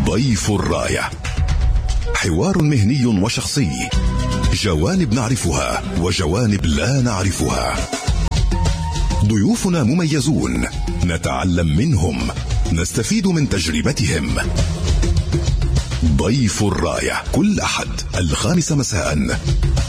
ضيف الراية، حوار مهني وشخصي، جوانب نعرفها وجوانب لا نعرفها. ضيوفنا مميزون، نتعلم منهم، نستفيد من تجربتهم. ضيف الراية كل أحد 5 مساء